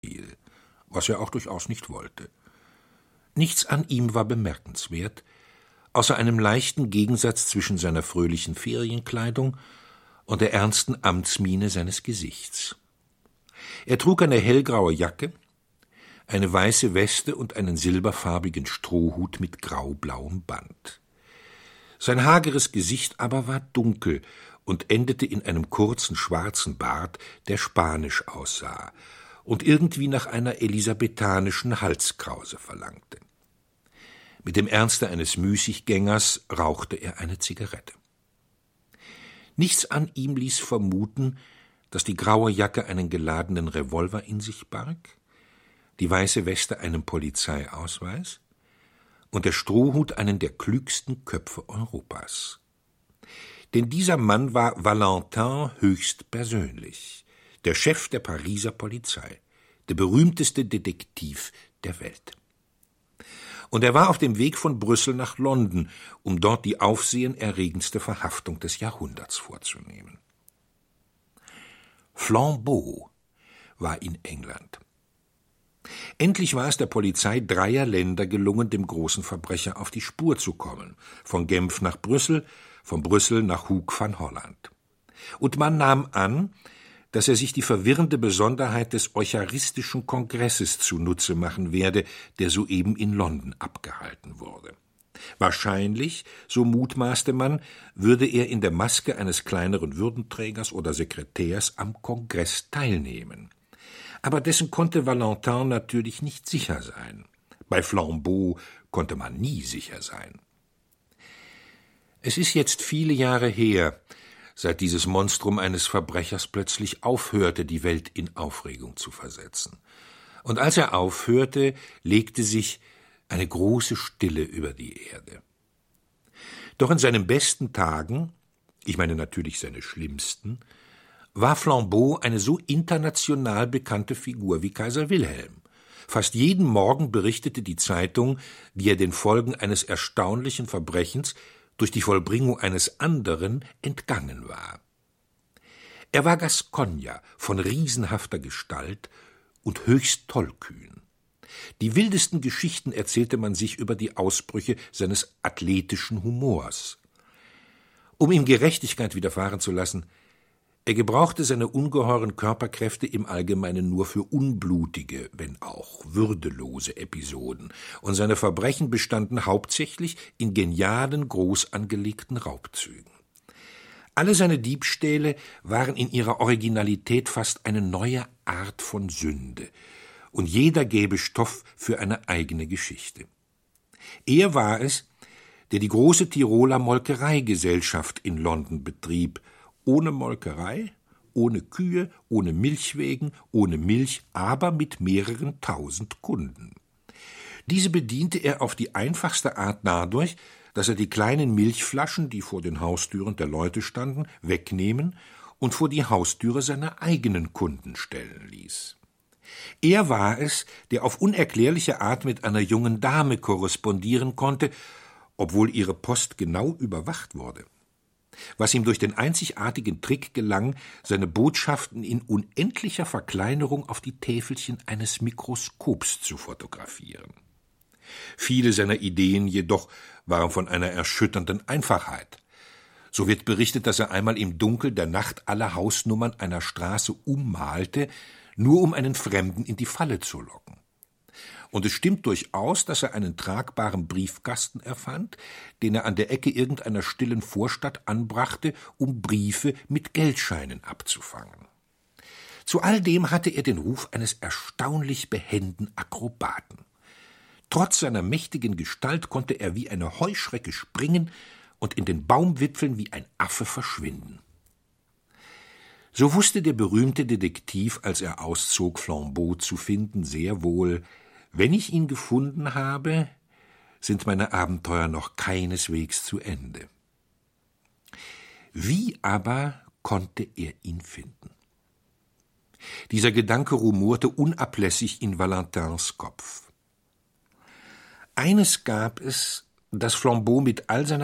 fiel, was er auch durchaus nicht wollte. Nichts an ihm war bemerkenswert, außer einem leichten Gegensatz zwischen seiner fröhlichen Ferienkleidung und der ernsten Amtsmiene seines Gesichts. Er trug eine hellgraue Jacke, eine weiße Weste und einen silberfarbigen Strohhut mit graublauem Band. Sein hageres Gesicht aber war dunkel und endete in einem kurzen schwarzen Bart, der spanisch aussah und irgendwie nach einer elisabethanischen Halskrause verlangte. Mit dem Ernste eines Müßiggängers rauchte er eine Zigarette. Nichts an ihm ließ vermuten, dass die graue Jacke einen geladenen Revolver in sich barg, die weiße Weste einen Polizeiausweis und der Strohhut einen der klügsten Köpfe Europas. Denn dieser Mann war Valentin höchstpersönlich, der Chef der Pariser Polizei, der berühmteste Detektiv der Welt. Und er war auf dem Weg von Brüssel nach London, um dort die aufsehenerregendste Verhaftung des Jahrhunderts vorzunehmen. Flambeau war in England. Endlich war es der Polizei 3 Länder gelungen, dem großen Verbrecher auf die Spur zu kommen, von Genf nach Brüssel, von Brüssel nach Hoek van Holland. Und man nahm an, dass er sich die verwirrende Besonderheit des Eucharistischen Kongresses zunutze machen werde, der soeben in London abgehalten wurde. Wahrscheinlich, so mutmaßte man, würde er in der Maske eines kleineren Würdenträgers oder Sekretärs am Kongress teilnehmen. Aber dessen konnte Valentin natürlich nicht sicher sein. Bei Flambeau konnte man nie sicher sein. Es ist jetzt viele Jahre her, seit dieses Monstrum eines Verbrechers plötzlich aufhörte, die Welt in Aufregung zu versetzen. Und als er aufhörte, legte sich eine große Stille über die Erde. Doch in seinen besten Tagen, ich meine natürlich seine schlimmsten, war Flambeau eine so international bekannte Figur wie Kaiser Wilhelm. Fast jeden Morgen berichtete die Zeitung, wie er den Folgen eines erstaunlichen Verbrechens durch die Vollbringung eines anderen entgangen war. Er war Gascogner von riesenhafter Gestalt und höchst tollkühn. Die wildesten Geschichten erzählte man sich über die Ausbrüche seines athletischen Humors. Um ihm Gerechtigkeit widerfahren zu lassen, er gebrauchte seine ungeheuren Körperkräfte im Allgemeinen nur für unblutige, wenn auch würdelose Episoden, und seine Verbrechen bestanden hauptsächlich in genialen, groß angelegten Raubzügen. Alle seine Diebstähle waren in ihrer Originalität fast eine neue Art von Sünde, und jeder gäbe Stoff für eine eigene Geschichte. Er war es, der die große Tiroler Molkereigesellschaft in London betrieb, ohne Molkerei, ohne Kühe, ohne Milchwägen, ohne Milch, aber mit mehreren 1000 Kunden. Diese bediente er auf die einfachste Art dadurch, dass er die kleinen Milchflaschen, die vor den Haustüren der Leute standen, wegnehmen und vor die Haustüre seiner eigenen Kunden stellen ließ. Er war es, der auf unerklärliche Art mit einer jungen Dame korrespondieren konnte, obwohl ihre Post genau überwacht wurde. Was ihm durch den einzigartigen Trick gelang, seine Botschaften in unendlicher Verkleinerung auf die Täfelchen eines Mikroskops zu fotografieren. Viele seiner Ideen jedoch waren von einer erschütternden Einfachheit. So wird berichtet, dass er einmal im Dunkel der Nacht alle Hausnummern einer Straße ummalte, nur um einen Fremden in die Falle zu locken. Und es stimmt durchaus, dass er einen tragbaren Briefkasten erfand, den er an der Ecke irgendeiner stillen Vorstadt anbrachte, um Briefe mit Geldscheinen abzufangen. Zu all dem hatte er den Ruf eines erstaunlich behenden Akrobaten. Trotz seiner mächtigen Gestalt konnte er wie eine Heuschrecke springen und in den Baumwipfeln wie ein Affe verschwinden. So wusste der berühmte Detektiv, als er auszog, Flambeau zu finden, sehr wohl: Wenn ich ihn gefunden habe, sind meine Abenteuer noch keineswegs zu Ende. Wie aber konnte er ihn finden? Dieser Gedanke rumorte unablässig in Valentins Kopf. Eines gab es, das Flambeau mit all seiner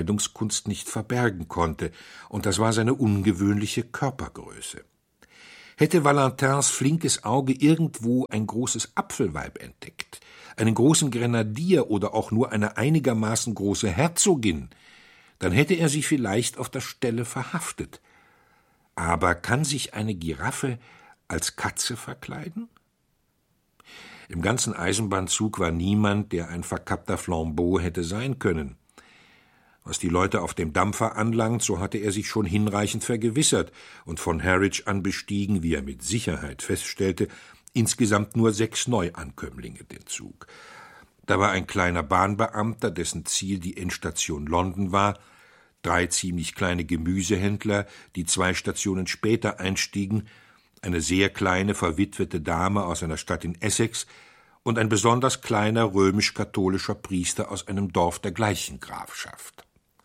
Verkleidungskunst nicht verbergen konnte, und das war seine ungewöhnliche Körpergröße. Hätte Valentins flinkes Auge irgendwo ein großes Apfelweib entdeckt, einen großen Grenadier oder auch nur eine einigermaßen große Herzogin, dann hätte er sie vielleicht auf der Stelle verhaftet. Aber kann sich eine Giraffe als Katze verkleiden? Im ganzen Eisenbahnzug war niemand, der ein verkappter Flambeau hätte sein können. Was die Leute auf dem Dampfer anlangt, so hatte er sich schon hinreichend vergewissert und von Harwich an bestiegen, wie er mit Sicherheit feststellte, insgesamt nur 6 Neuankömmlinge den Zug. Da war ein kleiner Bahnbeamter, dessen Ziel die Endstation London war, 3 ziemlich kleine Gemüsehändler, die 2 Stationen später einstiegen, eine sehr kleine verwitwete Dame aus einer Stadt in Essex und ein besonders kleiner römisch-katholischer Priester aus einem Dorf der gleichen Grafschaft.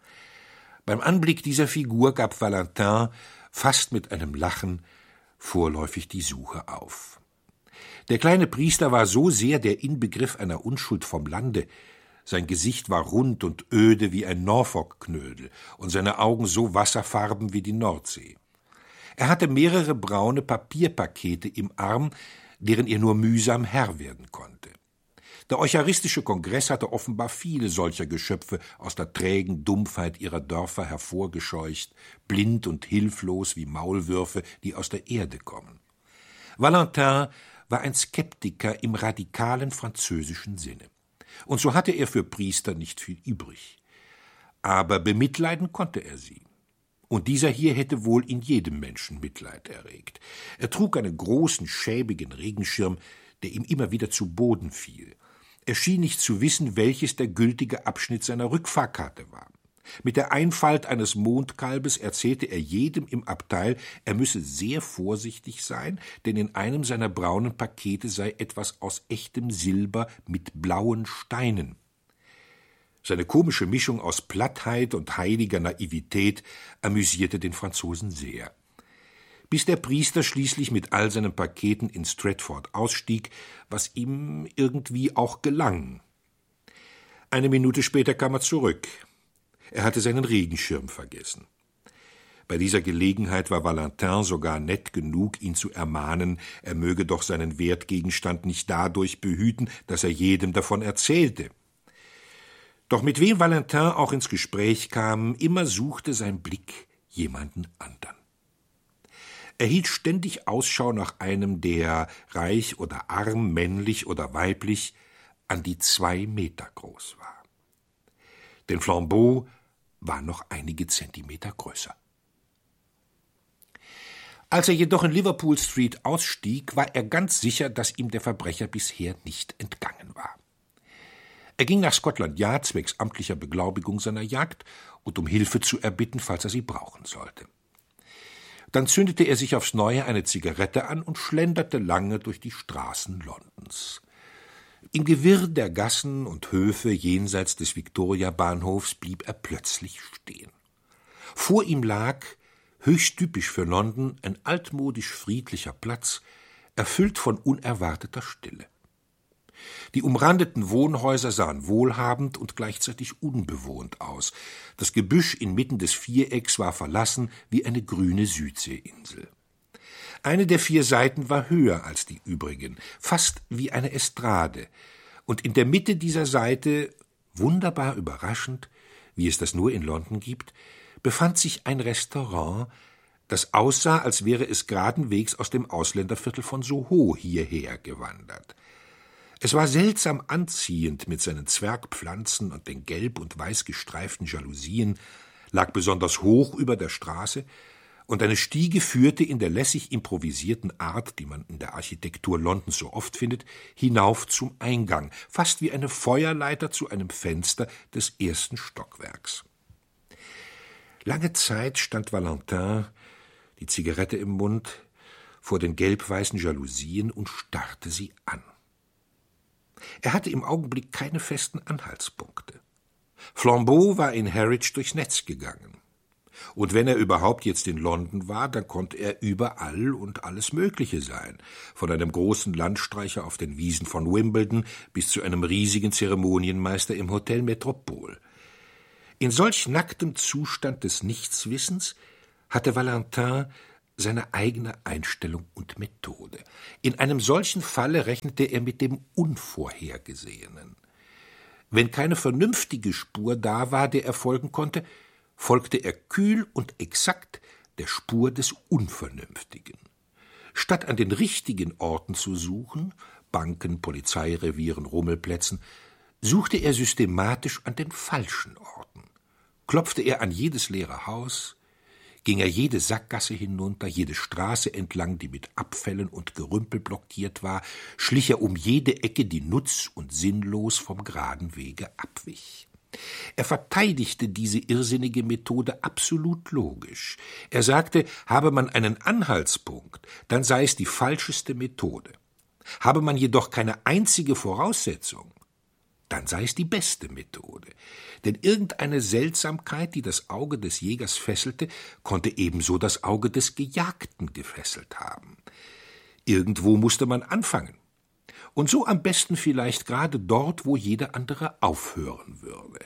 Beim Anblick dieser Figur gab Valentin, fast mit einem Lachen, vorläufig die Suche auf. Der kleine Priester war so sehr der Inbegriff einer Unschuld vom Lande, sein Gesicht war rund und öde wie ein Norfolk-Knödel und seine Augen so wasserfarben wie die Nordsee. Er hatte mehrere braune Papierpakete im Arm, deren er nur mühsam Herr werden konnte. Der Eucharistische Kongress hatte offenbar viele solcher Geschöpfe aus der trägen Dumpfheit ihrer Dörfer hervorgescheucht, blind und hilflos wie Maulwürfe, die aus der Erde kommen. Valentin war ein Skeptiker im radikalen französischen Sinne. Und so hatte er für Priester nicht viel übrig. Aber bemitleiden konnte er sie. Und dieser hier hätte wohl in jedem Menschen Mitleid erregt. Er trug einen großen, schäbigen Regenschirm, der ihm immer wieder zu Boden fiel. Er schien nicht zu wissen, welches der gültige Abschnitt seiner Rückfahrkarte war. Mit der Einfalt eines Mondkalbes erzählte er jedem im Abteil, er müsse sehr vorsichtig sein, denn in einem seiner braunen Pakete sei etwas aus echtem Silber mit blauen Steinen. Seine komische Mischung aus Plattheit und heiliger Naivität amüsierte den Franzosen sehr. Bis der Priester schließlich mit all seinen Paketen in Stratford ausstieg, was ihm irgendwie auch gelang. Eine Minute später kam er zurück. Er hatte seinen Regenschirm vergessen. Bei dieser Gelegenheit war Valentin sogar nett genug, ihn zu ermahnen, er möge doch seinen Wertgegenstand nicht dadurch behüten, dass er jedem davon erzählte. Doch mit wem Valentin auch ins Gespräch kam, immer suchte sein Blick jemanden anderen. Er hielt ständig Ausschau nach einem, der, reich oder arm, männlich oder weiblich, an die 2 Meter groß war. Denn Flambeau war noch einige Zentimeter größer. Als er jedoch in Liverpool Street ausstieg, war er ganz sicher, dass ihm der Verbrecher bisher nicht entgangen war. Er ging nach Scotland Yard zwecks amtlicher Beglaubigung seiner Jagd und um Hilfe zu erbitten, falls er sie brauchen sollte. Dann zündete er sich aufs Neue eine Zigarette an und schlenderte lange durch die Straßen Londons. Im Gewirr der Gassen und Höfe jenseits des Victoria-Bahnhofs blieb er plötzlich stehen. Vor ihm lag, höchst typisch für London, ein altmodisch friedlicher Platz, erfüllt von unerwarteter Stille. Die umrandeten Wohnhäuser sahen wohlhabend und gleichzeitig unbewohnt aus. Das Gebüsch inmitten des Vierecks war verlassen wie eine grüne Südseeinsel. Eine der 4 Seiten war höher als die übrigen, fast wie eine Estrade, und in der Mitte dieser Seite, wunderbar überraschend, wie es das nur in London gibt, befand sich ein Restaurant, das aussah, als wäre es geradenwegs aus dem Ausländerviertel von Soho hierher gewandert. Es war seltsam anziehend mit seinen Zwergpflanzen und den gelb- und weiß gestreiften Jalousien, lag besonders hoch über der Straße, und eine Stiege führte in der lässig improvisierten Art, die man in der Architektur Londons so oft findet, hinauf zum Eingang, fast wie eine Feuerleiter zu einem Fenster des 1. Stockwerks. Lange Zeit stand Valentin, die Zigarette im Mund, vor den gelb-weißen Jalousien und starrte sie an. Er hatte im Augenblick keine festen Anhaltspunkte. Flambeau war in Harwich durchs Netz gegangen. Und wenn er überhaupt jetzt in London war, dann konnte er überall und alles Mögliche sein, von einem großen Landstreicher auf den Wiesen von Wimbledon bis zu einem riesigen Zeremonienmeister im Hotel Metropol. In solch nacktem Zustand des Nichtswissens hatte Valentin seine eigene Einstellung und Methode. In einem solchen Falle rechnete er mit dem Unvorhergesehenen. Wenn keine vernünftige Spur da war, der er folgen konnte, folgte er kühl und exakt der Spur des Unvernünftigen. Statt an den richtigen Orten zu suchen, Banken, Polizeirevieren, Rummelplätzen, suchte er systematisch an den falschen Orten. Klopfte er an jedes leere Haus, ging er jede Sackgasse hinunter, jede Straße entlang, die mit Abfällen und Gerümpel blockiert war, schlich er um jede Ecke, die nutz und sinnlos vom geraden Wege abwich. Er verteidigte diese irrsinnige Methode absolut logisch. Er sagte, habe man einen Anhaltspunkt, dann sei es die falscheste Methode. Habe man jedoch keine einzige Voraussetzung, dann sei es die beste Methode. Denn irgendeine Seltsamkeit, die das Auge des Jägers fesselte, konnte ebenso das Auge des Gejagten gefesselt haben. Irgendwo musste man anfangen. Und so am besten vielleicht gerade dort, wo jeder andere aufhören würde.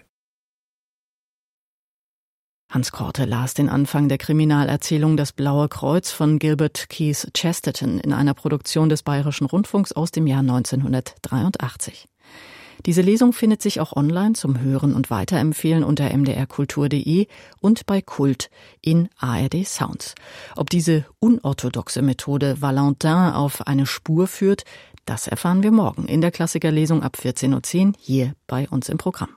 Hans Korte las den Anfang der Kriminalerzählung Das Blaue Kreuz von Gilbert Keith Chesterton in einer Produktion des Bayerischen Rundfunks aus dem Jahr 1983. Diese Lesung findet sich auch online zum Hören und Weiterempfehlen unter mdrkultur.de und bei Kult in ARD Sounds. Ob diese unorthodoxe Methode Valentin auf eine Spur führt, das erfahren wir morgen in der Klassikerlesung ab 14:10 Uhr hier bei uns im Programm.